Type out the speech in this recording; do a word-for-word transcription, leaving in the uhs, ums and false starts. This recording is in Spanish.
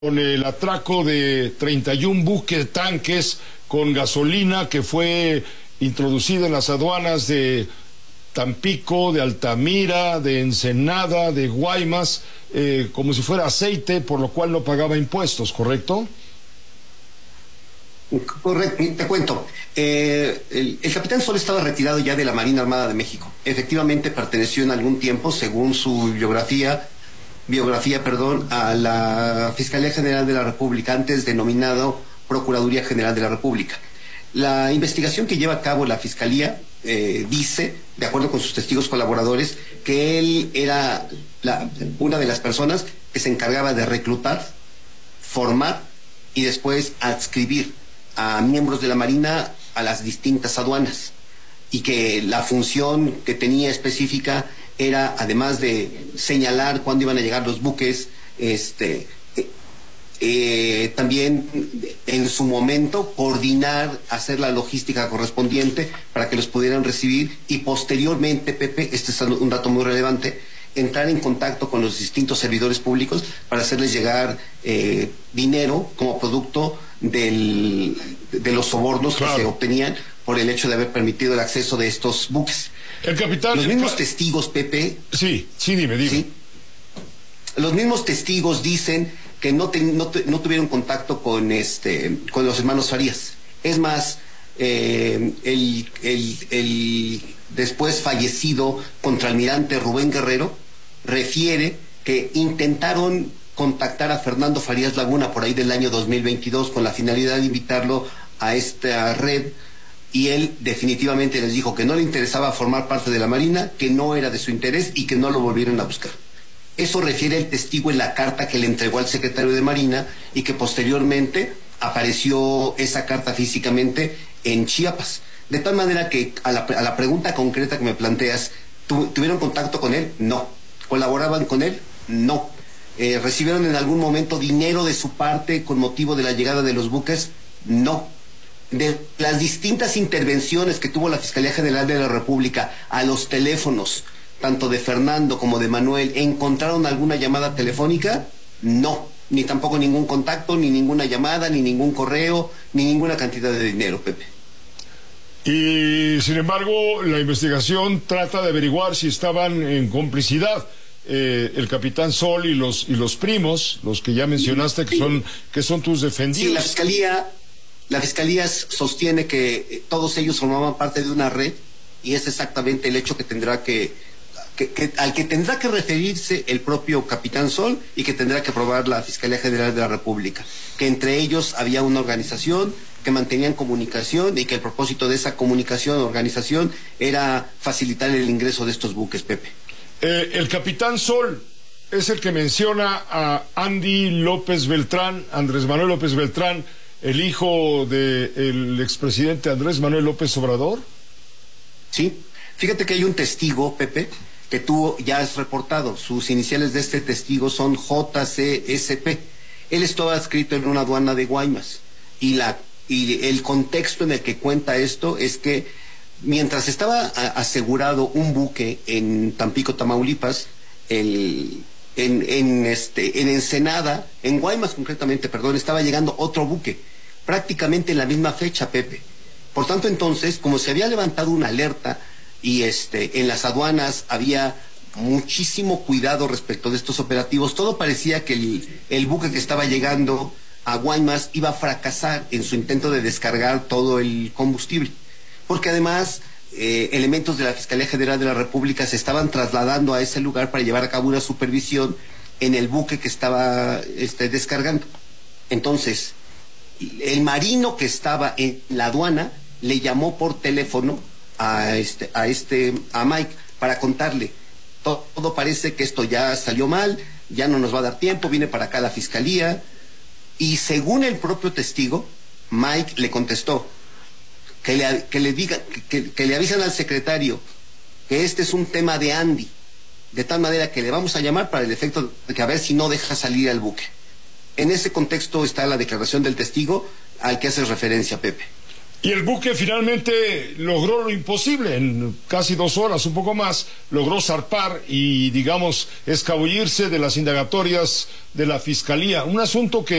con el atraco de treinta y un buques tanques con gasolina que fue introducido en las aduanas de Tampico, de Altamira, de Ensenada, de Guaymas, eh, como si fuera aceite, por lo cual no pagaba impuestos, ¿correcto? Correcto, te cuento. Eh, el, el capitán Sol estaba retirado ya de la Marina Armada de México. Efectivamente perteneció en algún tiempo, según su biografía, biografía, perdón, a la Fiscalía General de la República, antes denominado Procuraduría General de la República. La investigación que lleva a cabo la Fiscalía eh, dice, de acuerdo con sus testigos colaboradores, que él era la, una de las personas que se encargaba de reclutar, formar y después adscribir a miembros de la Marina a las distintas aduanas, y que la función que tenía específica era, además de señalar cuándo iban a llegar los buques, este, eh, eh, también en su momento coordinar, hacer la logística correspondiente para que los pudieran recibir, y posteriormente, Pepe, este es un dato muy relevante, entrar en contacto con los distintos servidores públicos para hacerles llegar eh, dinero como producto del, de los sobornos, claro, que se obtenían por el hecho de haber permitido el acceso de estos buques. El capitán... Los mismos el... testigos, Pepe... Sí, sí, dime, dime. ¿Sí? Los mismos testigos dicen que no, te, no, te, no tuvieron contacto con, este, con los hermanos Farías. Es más, eh, el, el, el después fallecido contraalmirante Rubén Guerrero refiere que intentaron contactar a Fernando Farías Laguna por ahí del año dos mil veintidós con la finalidad de invitarlo a esta red, y él definitivamente les dijo que no le interesaba formar parte de la Marina, que no era de su interés y que no lo volvieron a buscar. Eso refiere el testigo en la carta que le entregó al secretario de Marina, y que posteriormente apareció esa carta físicamente en Chiapas. De tal manera que a la, a la pregunta concreta que me planteas, ¿tuvieron contacto con él? No. ¿Colaboraban con él? No. Eh, ¿Recibieron en algún momento dinero de su parte con motivo de la llegada de los buques? No. De las distintas intervenciones que tuvo la Fiscalía General de la República a los teléfonos, tanto de Fernando como de Manuel, ¿encontraron alguna llamada telefónica? No. Ni tampoco ningún contacto, ni ninguna llamada, ni ningún correo, ni ninguna cantidad de dinero, Pepe. Y sin embargo, la investigación trata de averiguar si estaban en complicidad eh, el capitán Sol y los y los primos, los que ya mencionaste, que son que son tus defendidos. Sí, la fiscalía, la fiscalía sostiene que todos ellos formaban parte de una red, y es exactamente el hecho que tendrá que, que, que al que tendrá que referirse el propio capitán Sol, y que tendrá que probar la Fiscalía General de la República, que entre ellos había una organización, que mantenían comunicación, y que el propósito de esa comunicación o organización era facilitar el ingreso de estos buques, Pepe. Eh, el capitán Sol es el que menciona a Andy López Beltrán, Andrés Manuel López Beltrán, el hijo del expresidente Andrés Manuel López Obrador. Sí, fíjate que hay un testigo, Pepe, que tú ya has reportado. Sus iniciales de este testigo son J C S P. Él estaba adscrito en una aduana de Guaymas, y la y el contexto en el que cuenta esto es que mientras estaba a, asegurado un buque en Tampico, Tamaulipas, el, en, en, este, en Ensenada, en Guaymas concretamente, perdón, estaba llegando otro buque, prácticamente en la misma fecha, Pepe. Por tanto, entonces, como se había levantado una alerta, y este, en las aduanas había muchísimo cuidado respecto de estos operativos, todo parecía que el, el buque que estaba llegando a Guaymas iba a fracasar en su intento de descargar todo el combustible, porque además eh, elementos de la Fiscalía General de la República se estaban trasladando a ese lugar para llevar a cabo una supervisión en el buque que estaba este, descargando. Entonces, el marino que estaba en la aduana le llamó por teléfono a este, a este, a Mike, para contarle: todo, todo parece que esto ya salió mal, ya no nos va a dar tiempo, viene para acá la Fiscalía. Y según el propio testigo, Mike le contestó que le, que le diga, que, que le avisan al secretario que este es un tema de Andy, de tal manera que le vamos a llamar para el efecto de que a ver si no deja salir al buque. En ese contexto está la declaración del testigo al que haces referencia, Pepe. Y el buque finalmente logró lo imposible, en casi dos horas, un poco más, logró zarpar y, digamos, escabullirse de las indagatorias de la Fiscalía. Un asunto que